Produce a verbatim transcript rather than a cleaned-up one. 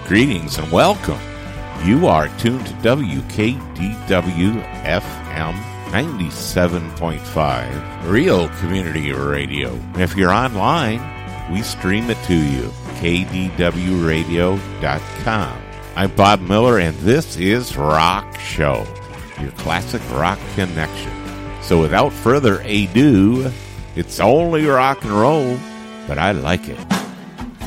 Greetings and welcome. You are tuned to W K D W F M ninety-seven point five, Real Community Radio. And if you're online, we stream it to you, K D W radio dot com. I'm Bob Miller, and this is Rock Show, your classic rock connection. So without further ado, it's only rock and roll, but I like it.